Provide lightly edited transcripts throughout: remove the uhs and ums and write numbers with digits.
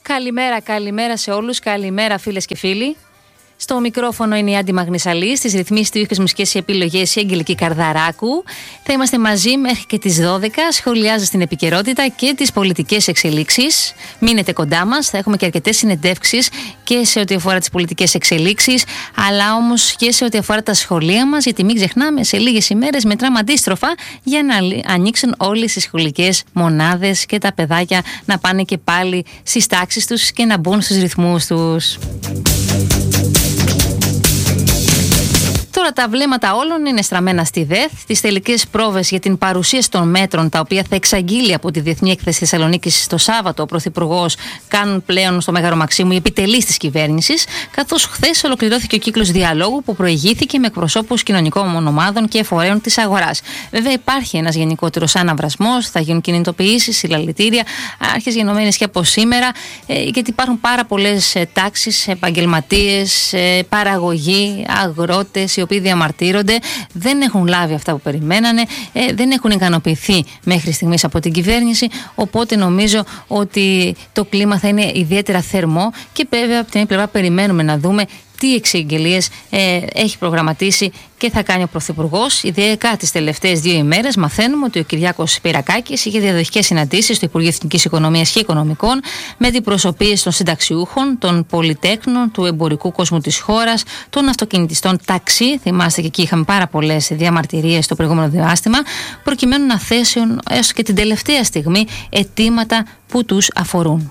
Καλημέρα σε όλους, καλημέρα φίλες και φίλοι. Στο μικρόφωνο είναι η Άντι Μαγνησαλή, στις ρυθμίσεις του ήχου μουσικές επιλογές η Αγγελική Καρδαράκου. Θα είμαστε μαζί μέχρι και τις 12, σχολιάζοντας την επικαιρότητα και τις πολιτικές εξελίξεις. Μείνετε κοντά μας, θα έχουμε και αρκετές συνεντεύξεις και σε ό,τι αφορά τις πολιτικές εξελίξεις, αλλά όμως και σε ό,τι αφορά τα σχολεία μας, γιατί μην ξεχνάμε, σε λίγες ημέρες μετράμε αντίστροφα για να ανοίξουν όλες οι σχολικές μονάδες και τα παιδάκια να πάνε και πάλι στις τάξεις τους και να μπουν στους ρυθμούς τους. Τώρα τα βλέμματα όλων είναι στραμμένα στη ΔΕΘ, τις τελικές πρόβες για την παρουσίαση των μέτρων, τα οποία θα εξαγγείλει από τη Διεθνή Έκθεση Θεσσαλονίκης το Σάββατο ο Πρωθυπουργός, κάνουν πλέον στο Μέγαρο Μαξίμου οι επιτελείς της κυβέρνησης, καθώς χθες ολοκληρώθηκε ο κύκλος διαλόγου που προηγήθηκε με εκπροσώπους κοινωνικών ομάδων και φορέων της αγοράς. Βέβαια, υπάρχει ένας γενικότερος αναβρασμός, θα γίνουν κινητοποιήσεις, συλλαλητήρια, άρχες γενομένες και από σήμερα, γιατί υπάρχουν πάρα πολλές τάξεις, επαγγελματίες, παραγωγοί, αγρότες, οι οποίοι διαμαρτύρονται, δεν έχουν λάβει αυτά που περιμένανε, δεν έχουν ικανοποιηθεί μέχρι στιγμής από την κυβέρνηση, οπότε νομίζω ότι το κλίμα θα είναι ιδιαίτερα θερμό και βέβαια από την άλλη πλευρά περιμένουμε να δούμε τι εξαγγελίες έχει προγραμματίσει και θα κάνει ο Πρωθυπουργός. Ιδιαίτερα τις τελευταίες 2 ημέρες μαθαίνουμε ότι ο Κυριάκος Πυρακάκης είχε διαδοχικές συναντήσεις στο Υπουργείο Εθνικής Οικονομίας και Οικονομικών με αντιπροσωπείες των συνταξιούχων, των πολυτέκνων, του εμπορικού κόσμου της χώρας, των αυτοκινητιστών ταξί. Θυμάστε και εκεί είχαμε πάρα πολλές διαμαρτυρίες το προηγούμενο διάστημα, προκειμένου να θέσουν έστω και την τελευταία στιγμή αιτήματα που τους αφορούν.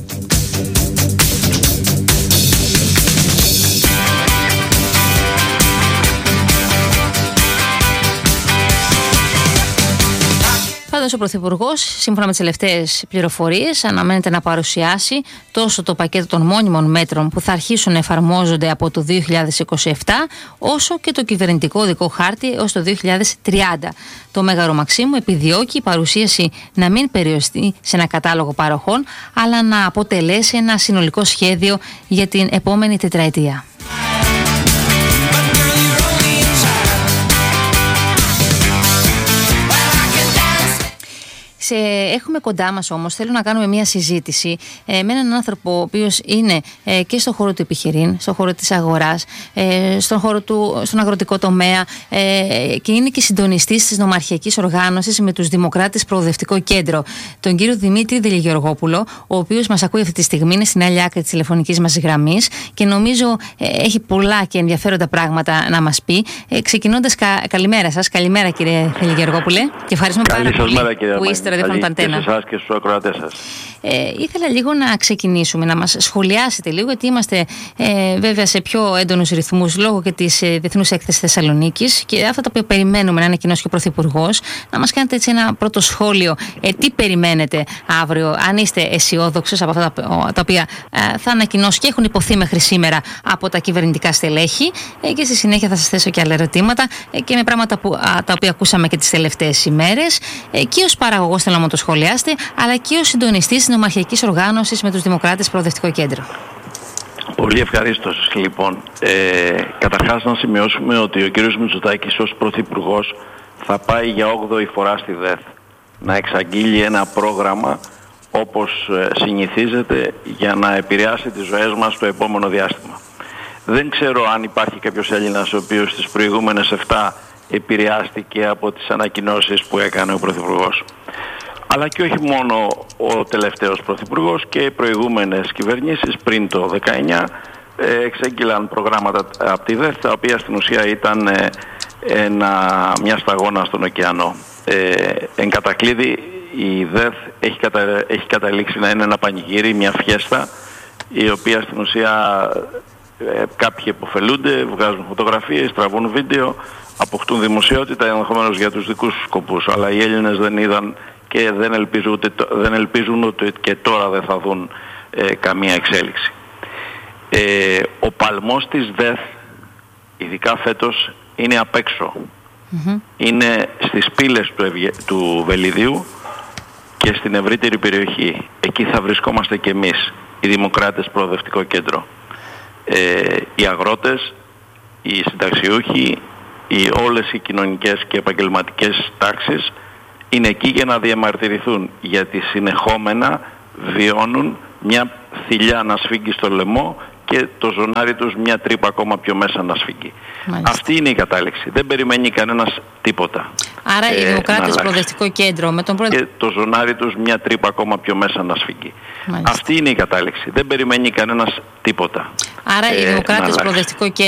Πάντως ο Πρωθυπουργός, σύμφωνα με τις τελευταίες πληροφορίες, αναμένεται να παρουσιάσει τόσο το πακέτο των μόνιμων μέτρων που θα αρχίσουν να εφαρμόζονται από το 2027, όσο και το κυβερνητικό οδικό χάρτη έως το 2030. Το Μέγαρο Μαξίμου επιδιώκει η παρουσίαση να μην περιοριστεί σε ένα κατάλογο παροχών, αλλά να αποτελέσει ένα συνολικό σχέδιο για την επόμενη τετραετία. Έχουμε κοντά μας όμως, θέλω να κάνουμε μια συζήτηση με έναν άνθρωπο ο οποίος είναι και στον χώρο του επιχειρήν, στον χώρο της αγοράς, στον αγροτικό τομέα και είναι και συντονιστής της νομαρχιακής οργάνωσης με τους Δημοκράτες Προοδευτικό Κέντρο, τον κύριο Δημήτρη Δελιγεωργόπουλο, ο οποίος μας ακούει αυτή τη στιγμή, είναι στην άλλη άκρη της τηλεφωνικής μας γραμμής και νομίζω έχει πολλά και ενδιαφέροντα πράγματα να μας πει. Ξεκινώντας, καλημέρα σας, καλημέρα κύριε Δελιγεωργόπουλε και ευχαριστούμε πάρα πολύ που είστε ραδιοφωνική αντένα. Και σε εσάς και στους ακροατές σας. Ήθελα λίγο να ξεκινήσουμε, να μας σχολιάσετε λίγο, γιατί είμαστε βέβαια σε πιο έντονους ρυθμούς λόγω και της Διεθνούς Έκθεσης Θεσσαλονίκης και αυτά τα οποία περιμένουμε να ανακοινώσει και ο Πρωθυπουργός. Να μας κάνετε έτσι ένα πρώτο σχόλιο, τι περιμένετε αύριο, αν είστε αισιόδοξος από αυτά τα οποία θα ανακοινώσει και έχουν υποθεί μέχρι σήμερα από τα κυβερνητικά στελέχη, και στη συνέχεια θα σας θέσω και άλλα ερωτήματα και με πράγματα τα οποία ακούσαμε και τις τελευταίες ημέρες, και ως παραγωγός θέλω να μου το σχολιάσετε, αλλά και ως συντονιστής της νομαρχιακής οργάνωσης με τους Δημοκράτες Προοδευτικό Κέντρο. Πολύ ευχαρίστως λοιπόν. Καταρχάς να σημειώσουμε ότι ο κύριος Μητσοτάκης ως Πρωθυπουργός θα πάει για 8η φορά στη ΔΕΘ να εξαγγείλει ένα πρόγραμμα όπως συνηθίζεται για να επηρεάσει τις ζωές μας το επόμενο διάστημα. Δεν ξέρω αν υπάρχει κάποιος Έλληνας ο οποίος στις προηγούμενες 7 επηρεάστηκε από τις ανακοινώσεις που έκανε ο Πρωθυπουργός. Αλλά και όχι μόνο ο τελευταίος Πρωθυπουργός, και οι προηγούμενες κυβερνήσεις πριν το 19 εξέγγειλαν προγράμματα από τη ΔΕΘ, τα οποία στην ουσία ήταν μια σταγόνα στον ωκεανό. Εν κατακλείδη η ΔΕΘ έχει καταλήξει να είναι ένα πανηγύρι, μια φιέστα, η οποία στην ουσία κάποιοι υποφελούνται, βγάζουν φωτογραφίες, τραβούν βίντεο, αποκτούν δημοσιότητα ενδεχομένως για τους δικούς τους σκοπούς, αλλά οι Έλληνες δεν είδαν και δεν ελπίζουν ότι και τώρα δεν θα δουν καμία εξέλιξη. Ο παλμός της ΔΕΘ, ειδικά φέτος, είναι απ' έξω. Είναι στις πύλες του Βελιδίου και στην ευρύτερη περιοχή. Εκεί θα βρισκόμαστε και εμείς, οι Δημοκράτες Προοδευτικό Κέντρο. Οι αγρότες, οι συνταξιούχοι, όλες οι κοινωνικές και επαγγελματικές τάξεις είναι εκεί για να διαμαρτυρηθούν, γιατί συνεχόμενα βιώνουν μια θηλιά να σφίγγει στο λαιμό και το ζωνάρι τους μια τρύπα ακόμα πιο μέσα να σφίγγει. Αυτή είναι η κατάληξη. Δεν περιμένει κανένας τίποτα. Άρα οι Δημοκράτες Προοδευτικό Κέντρο με τον πρόεδρο... Και το ζωνάρι τους μια τρύπα ακόμα πιο μέσα να σφίγγει. Αυτή είναι η κατάληξη. Δεν περιμένει κανένας τίποτα. Άρα οι Δημοκράτες Προοδευτικό Κέντρο